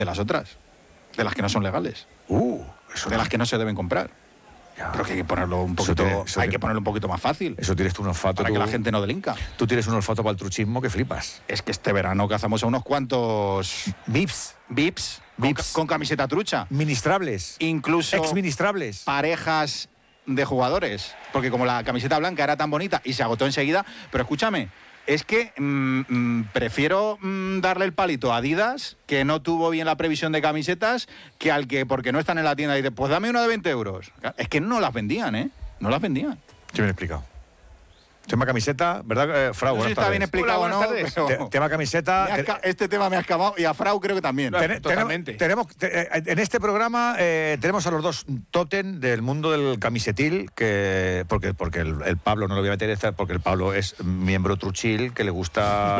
de las otras, de las que no son legales, de las que no se deben comprar. Ya. Pero que hay que ponerlo un poquito, ponerlo un poquito más fácil. Eso tienes tú un olfato para que la gente no delinca. Tú tienes un olfato para el truchismo que flipas. Es que este verano cazamos a unos cuantos VIPs con camiseta trucha. Ministrables. Incluso exministrables. Parejas de jugadores. Porque como la camiseta blanca era tan bonita y se agotó enseguida, pero escúchame, es que prefiero darle el palito a Adidas, que no tuvo bien la previsión de camisetas, que al que, porque no están en la tienda, y dice, pues dame una de 20 euros. Es que no las vendían, ¿eh? No las vendían. Sí, me he explicado. Tema camiseta, ¿verdad, Frau? No sé si está bien explicado o no, pero... Tema camiseta... Este tema me ha escamado, y a Frau creo que también. Totalmente. En este programa tenemos a los dos tótem del mundo del camisetil, porque el Pablo no lo voy a meter, porque el Pablo es miembro truchil, que le gusta